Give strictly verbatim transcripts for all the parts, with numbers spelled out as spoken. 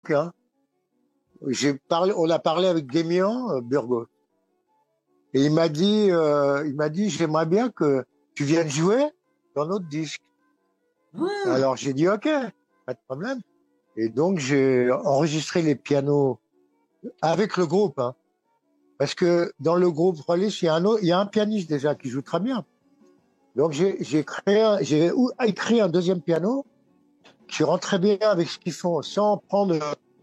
hein. J'ai parlé, on a parlé avec Démian euh, Burgos. Et il m'a dit, euh, il m'a dit, j'aimerais bien que tu viennes jouer dans notre disque. Ah. Alors j'ai dit, ok, pas de problème. Et donc j'ai enregistré les pianos avec le groupe, hein. Parce que dans le groupe Rollis, il y a un autre, il y a un pianiste déjà qui joue très bien. Donc j'ai, j'ai créé, un- j'ai écrit un deuxième piano qui rentre très bien avec ce qu'ils font, sans prendre,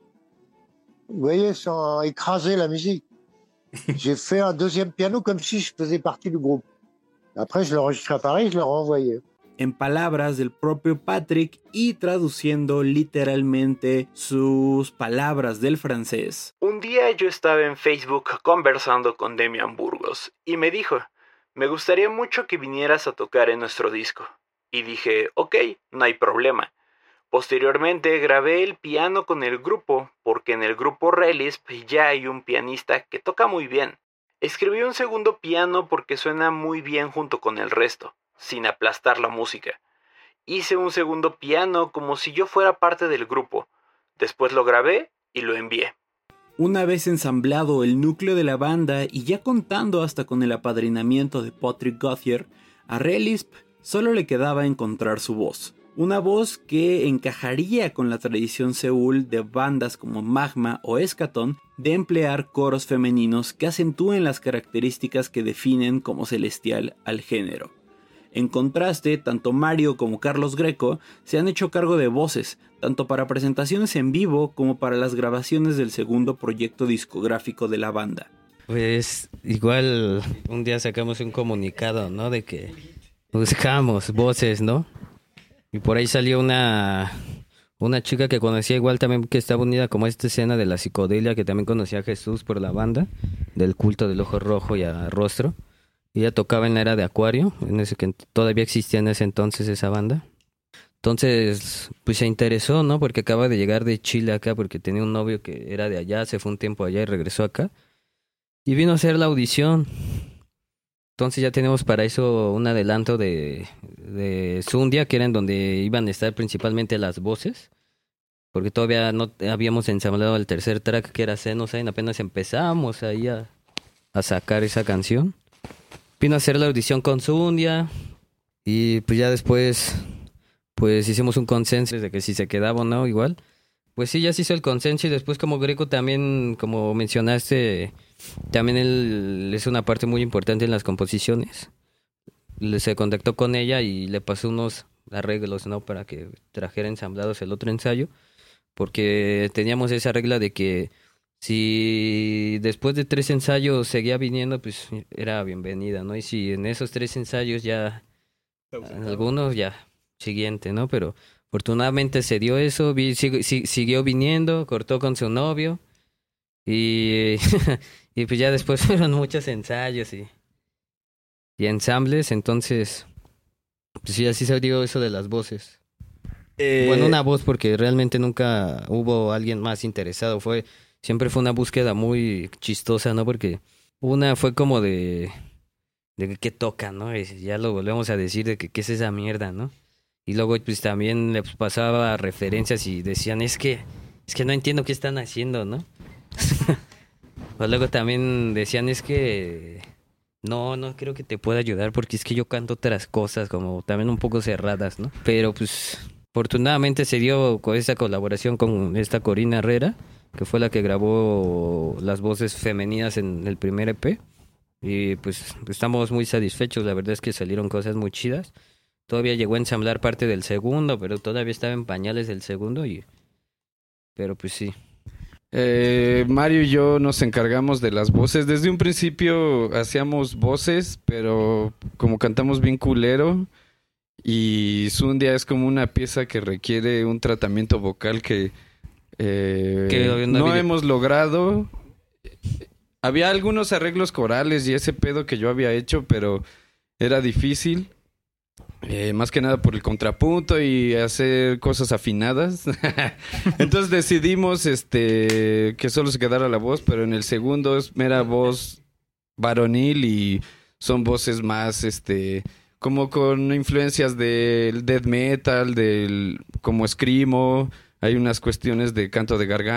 vous voyez, sans écraser la musique. J'ai fait un deuxième piano comme si je faisais partie du groupe. Après, je l'ai enregistré à Paris, je l'ai renvoyé. En palabras del propio Patrick y traduciendo literalmente sus palabras del francés. Un día yo estaba en Facebook conversando con Demian Burgos y me dijo, me gustaría mucho que vinieras a tocar en nuestro disco. Y dije, ok, no hay problema. Posteriormente grabé el piano con el grupo, porque en el grupo Relisp ya hay un pianista que toca muy bien. Escribí un segundo piano porque suena muy bien junto con el resto, sin aplastar la música. Hice un segundo piano como si yo fuera parte del grupo. Después lo grabé y lo envié. Una vez ensamblado el núcleo de la banda y ya contando hasta con el apadrinamiento de Patrick Gauthier, a Relisp solo le quedaba encontrar su voz. Una voz que encajaría con la tradición Seúl de bandas como Magma o Eschaton de emplear coros femeninos que acentúen las características que definen como celestial al género. En contraste, tanto Mario como Carlos Greco se han hecho cargo de voces, tanto para presentaciones en vivo como para las grabaciones del segundo proyecto discográfico de la banda. Pues igual un día sacamos un comunicado, ¿no? De que buscamos voces, ¿no? Y por ahí salió una, una chica que conocía igual también, que estaba unida como a esta escena de la psicodelia, que también conocía a Jesús por la banda, del culto del ojo rojo y a rostro. Y ella tocaba en la era de Acuario, en ese que todavía existía en ese entonces esa banda. Entonces, pues se interesó, ¿no? Porque acaba de llegar de Chile acá, porque tenía un novio que era de allá, se fue un tiempo allá y regresó acá. Y vino a hacer la audición. Entonces ya tenemos para eso un adelanto de, de Zundia, que era en donde iban a estar principalmente las voces, porque todavía no habíamos ensamblado el tercer track, que era Xenosign, apenas empezamos ahí a, a sacar esa canción. Vino a hacer la audición con Zundia, y pues ya después pues hicimos un consenso de que si se quedaba o no igual. Pues sí, ya se hizo el consenso, y después como Greco también, como mencionaste, también él es una parte muy importante en las composiciones. Se contactó con ella y le pasó unos arreglos, ¿no? Para que trajera ensamblados el otro ensayo, porque teníamos esa regla de que si después de tres ensayos seguía viniendo, pues era bienvenida, ¿no? Y si en esos tres ensayos ya, algunos ya, siguiente, ¿no? Pero afortunadamente se dio eso, vi, sig, sig, siguió viniendo, cortó con su novio y, y pues ya después fueron muchos ensayos y, y ensambles, entonces pues sí, así se dio eso de las voces. Eh... Bueno, una voz, porque realmente nunca hubo alguien más interesado, fue siempre fue una búsqueda muy chistosa, ¿no? Porque una fue como de de qué toca, ¿no? Y ya lo volvemos a decir, de que qué es esa mierda, ¿no? Y luego pues también les pasaba referencias y decían, es que es que no entiendo qué están haciendo, ¿no? O luego también decían, es que no, no creo que te pueda ayudar porque es que yo canto otras cosas como también un poco cerradas, ¿no? Pero pues afortunadamente se dio con esta colaboración con esta Corina Herrera, que fue la que grabó las voces femeninas en el primer E P. Y pues estamos muy satisfechos, la verdad es que salieron cosas muy chidas. Todavía llegó a ensamblar parte del segundo, pero todavía estaba en pañales del segundo y... Pero pues sí. Eh, Mario y yo nos encargamos de las voces. Desde un principio hacíamos voces, pero como cantamos bien culero, y Zundia es como una pieza que requiere un tratamiento vocal que, eh, que no, no hemos logrado. Había algunos arreglos corales y ese pedo que yo había hecho, pero era difícil. Eh, más que nada por el contrapunto y hacer cosas afinadas. Entonces decidimos este que solo se quedara la voz, pero en el segundo es mera voz varonil y son voces más este como con influencias del death metal, del como screamo, hay unas cuestiones de canto de garganta